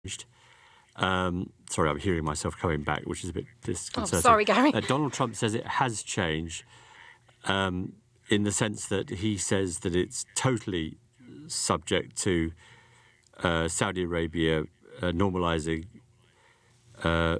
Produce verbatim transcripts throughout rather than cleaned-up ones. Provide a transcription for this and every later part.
Um, sorry, I'm hearing myself coming back, which is a bit disconcerting. Oh, sorry, Gary. Uh, Donald Trump says it has changed um, in the sense that he says that it's totally subject to uh, Saudi Arabia uh, normalising uh,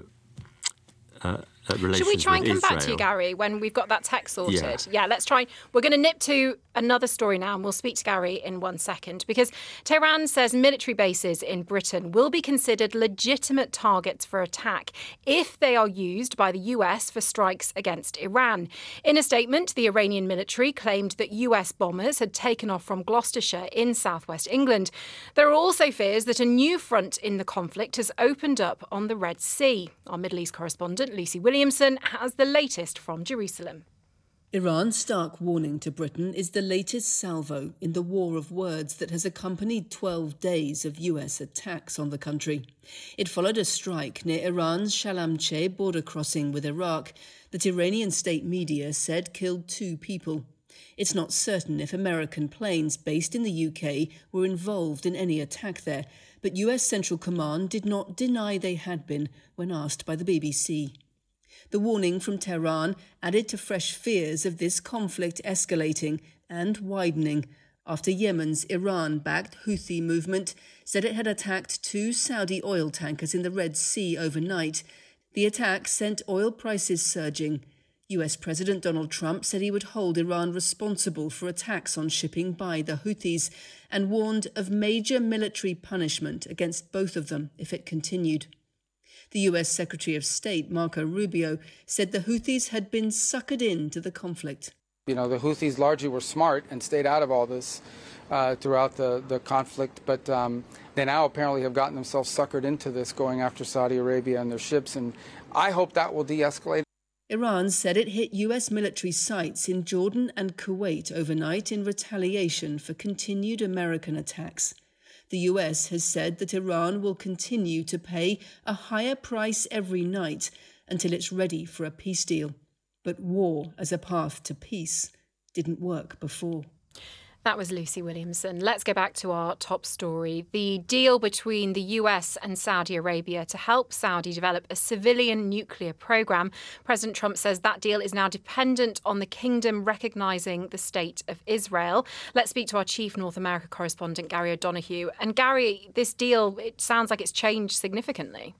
uh, relations Should we try and come Israel. back to you, Gary, when we've got that text sorted? Yeah, yeah let's try. We're going to nip to another story now, and we'll speak to Gary in one second, because Tehran says military bases in Britain will be considered legitimate targets for attack if they are used by the U S for strikes against Iran. In a statement, the Iranian military claimed that U S bombers had taken off from Gloucestershire in southwest England. There are also fears that a new front in the conflict has opened up on the Red Sea. Our Middle East correspondent, Lucy Williamson, has the latest from Jerusalem. Iran's stark warning to Britain is the latest salvo in the war of words that has accompanied twelve days of U S attacks on the country. It followed a strike near Iran's Shalamcheh border crossing with Iraq that Iranian state media said killed two people. It's not certain if American planes based in the U K were involved in any attack there, but U S Central Command did not deny they had been when asked by the B B C. The warning from Tehran added to fresh fears of this conflict escalating and widening after Yemen's Iran-backed Houthi movement said it had attacked two Saudi oil tankers in the Red Sea overnight. The attack sent oil prices surging. U S President Donald Trump said he would hold Iran responsible for attacks on shipping by the Houthis and warned of major military punishment against both of them if it continued. The U S Secretary of State, Marco Rubio, said the Houthis had been suckered into the conflict. You know, the Houthis largely were smart and stayed out of all this uh, throughout the, the conflict, but um, they now apparently have gotten themselves suckered into this, going after Saudi Arabia and their ships, and I hope that will de-escalate. Iran said it hit U S military sites in Jordan and Kuwait overnight in retaliation for continued American attacks. The U S has said that Iran will continue to pay a higher price every night until it's ready for a peace deal. But war as a path to peace didn't work before. That was Lucy Williamson. Let's go back to our top story. The deal between the U S and Saudi Arabia to help Saudi develop a civilian nuclear program. President Trump says that deal is now dependent on the kingdom recognising the state of Israel. Let's speak to our chief North America correspondent, Gary O'Donoghue. And Gary, this deal, it sounds like it's changed significantly.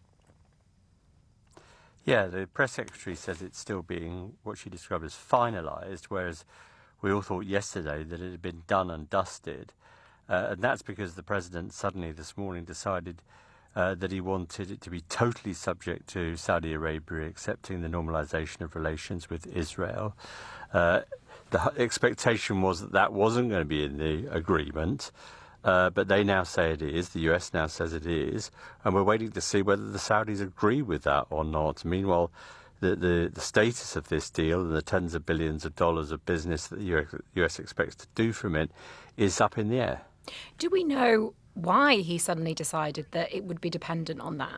Yeah, the press secretary says it's still being what she described as finalised, whereas we all thought yesterday that it had been done and dusted. Uh, and that's because the president suddenly this morning decided uh, that he wanted it to be totally subject to Saudi Arabia accepting the normalisation of relations with Israel. Uh, the expectation was that that wasn't going to be in the agreement, uh, but they now say it is. The U S now says it is. And we're waiting to see whether the Saudis agree with that or not. Meanwhile, The, the, the status of this deal and the tens of billions of dollars of business that the U S expects to do from it is up in the air. Do we know why he suddenly decided that it would be dependent on that?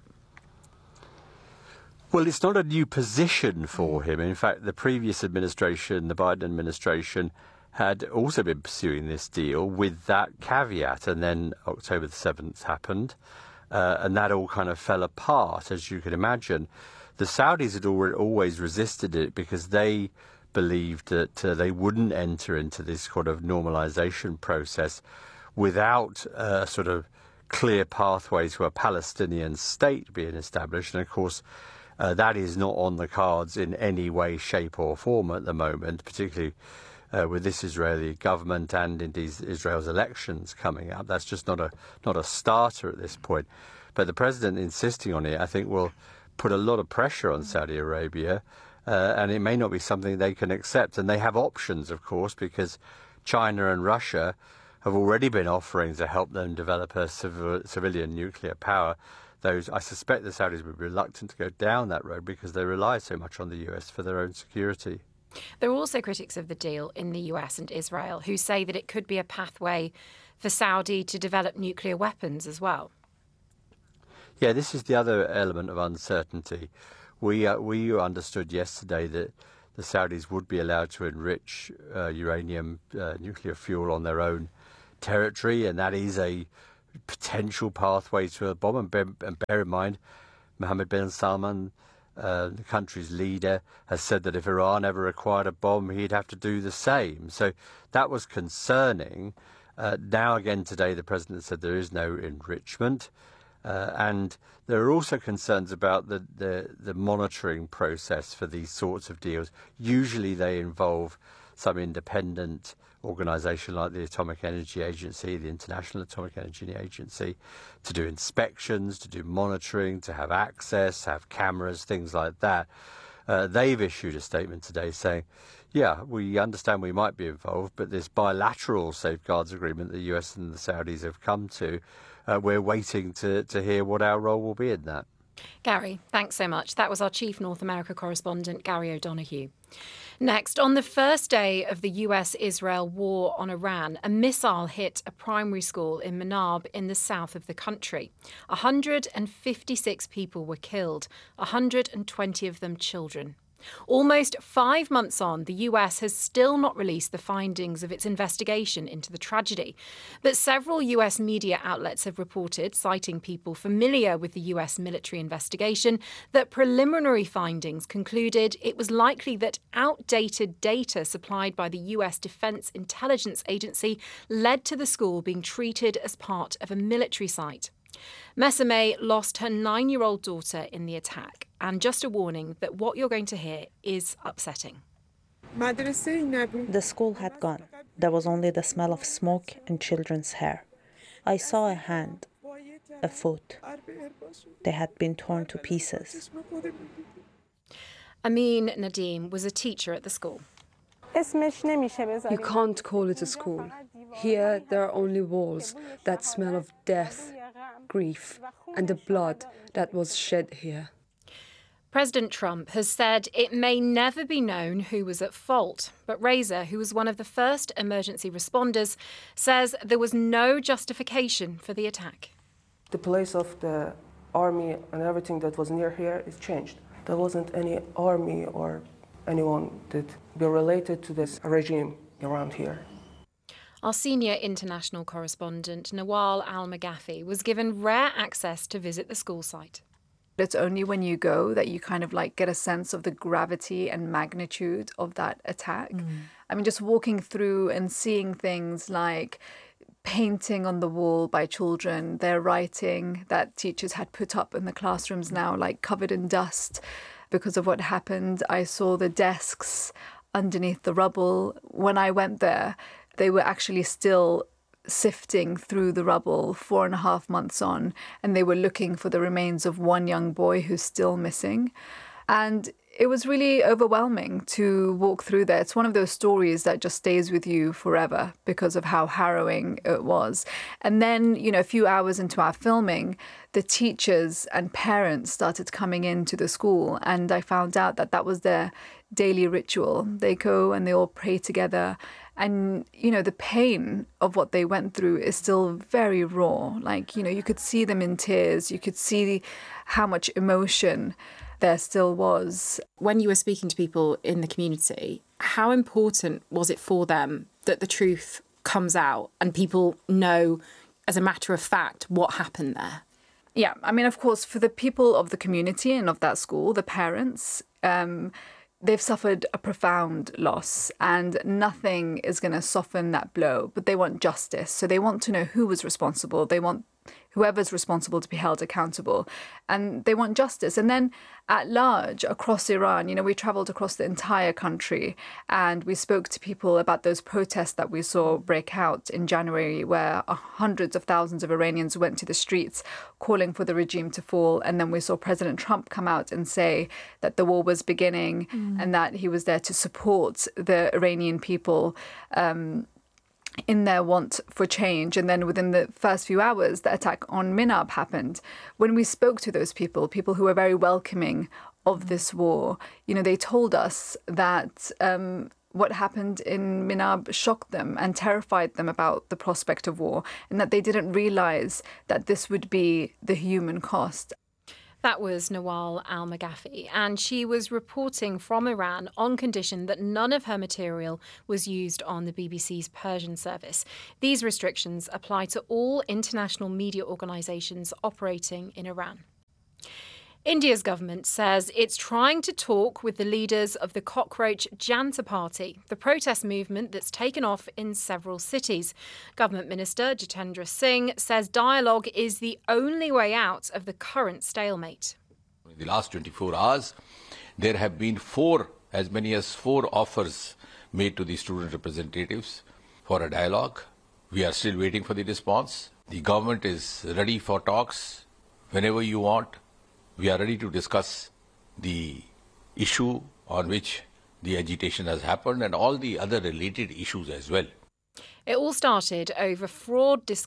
Well, it's not a new position for him. In fact, the previous administration, the Biden administration, had also been pursuing this deal with that caveat. And then October the seventh happened, uh, and that all kind of fell apart, as you can imagine. The Saudis had always resisted it because they believed that uh, they wouldn't enter into this sort of normalization process without a uh, sort of clear pathway to a Palestinian state being established. And of course, uh, that is not on the cards in any way, shape or form at the moment, particularly uh, with this Israeli government and indeed Israel's elections coming up. That's just not a, not a starter at this point. But the president insisting on it, I think, will put a lot of pressure on Saudi Arabia, uh, and it may not be something they can accept. And they have options, of course, because China and Russia have already been offering to help them develop a civil, civilian nuclear power. Those, I suspect the Saudis would be reluctant to go down that road because they rely so much on the U S for their own security. There are also critics of the deal in the U S and Israel who say that it could be a pathway for Saudi to develop nuclear weapons as well. Yeah, this is the other element of uncertainty. We uh, we understood yesterday that the Saudis would be allowed to enrich uh, uranium uh, nuclear fuel on their own territory, and that is a potential pathway to a bomb. And bear, and bear in mind, Mohammed bin Salman, uh, the country's leader, has said that if Iran ever acquired a bomb, he'd have to do the same. So that was concerning. Uh, now again today, the president said there is no enrichment. Uh, and there are also concerns about the, the, the monitoring process for these sorts of deals. Usually they involve some independent organisation like the Atomic Energy Agency, the International Atomic Energy Agency, to do inspections, to do monitoring, to have access, have cameras, things like that. Uh, they've issued a statement today saying, yeah, we understand we might be involved, but this bilateral safeguards agreement the U S and the Saudis have come to, uh, we're waiting to, to hear what our role will be in that. Gary, thanks so much. That was our chief North America correspondent, Gary O'Donoghue. Next, on the first day of the U S-Israel war on Iran, a missile hit a primary school in Menab in the south of the country. one hundred fifty-six people were killed, one hundred twenty of them children. Almost five months on, the U S has still not released the findings of its investigation into the tragedy. But several U S media outlets have reported, citing people familiar with the U S military investigation, that preliminary findings concluded it was likely that outdated data supplied by the U S Defense Intelligence Agency led to the school being treated as part of a military site. Messame lost her nine-year-old daughter in the attack. And just a warning that what you're going to hear is upsetting. The school had gone. There was only the smell of smoke and children's hair. I saw a hand, a foot. They had been torn to pieces. Amin Nadim was a teacher at the school. You can't call it a school. Here there are only walls that smell of death, grief, and the blood that was shed here. President Trump has said it may never be known who was at fault, but Reza, who was one of the first emergency responders, says there was no justification for the attack. The place of the army and everything that was near here is changed. There wasn't any army or anyone that be related to this regime around here. Our senior international correspondent, Nawal Al-Maghafi, was given rare access to visit the school site. It's only when you go that you kind of like get a sense of the gravity and magnitude of that attack. Mm. I mean, just walking through and seeing things like painting on the wall by children, their writing that teachers had put up in the classrooms now, like covered in dust because of what happened. I saw the desks underneath the rubble. When I went there, they were actually still sifting through the rubble four and a half months on, and they were looking for the remains of one young boy who's still missing. And it was really overwhelming to walk through there. It's one of those stories that just stays with you forever because of how harrowing it was. And then, you know, a few hours into our filming, the teachers and parents started coming into the school, and I found out that that was their daily ritual. They go and they all pray together. And, you know, the pain of what they went through is still very raw. Like, you know, you could see them in tears. You could see how much emotion there still was. When you were speaking to people in the community, how important was it for them that the truth comes out and people know, as a matter of fact, what happened there? Yeah, I mean, of course, for the people of the community and of that school, the parents, um, they've suffered a profound loss and nothing is going to soften that blow, but they want justice. So they want to know who was responsible. They want whoever's responsible to be held accountable, and they want justice. And then at large, across Iran, you know, we traveled across the entire country and we spoke to people about those protests that we saw break out in January, where hundreds of thousands of Iranians went to the streets calling for the regime to fall. And then we saw President Trump come out and say that the war was beginning mm. and that he was there to support the Iranian people um, in their want for change. And then within the first few hours, the attack on Menab happened. When we spoke to those people, people who were very welcoming of this war, you know, they told us that um, what happened in Menab shocked them and terrified them about the prospect of war, and that they didn't realize that this would be the human cost. That was Nawal Al-Maghafi, and she was reporting from Iran on condition that none of her material was used on the B B C's Persian service. These restrictions apply to all international media organisations operating in Iran. India's government says it's trying to talk with the leaders of the Cockroach Janta Party, the protest movement that's taken off in several cities. Government Minister Jitendra Singh says dialogue is the only way out of the current stalemate. In the last twenty-four hours, there have been four, as many as four offers made to the student representatives for a dialogue. We are still waiting for the response. The government is ready for talks whenever you want. We are ready to discuss the issue on which the agitation has happened and all the other related issues as well. It all started over fraud discussions.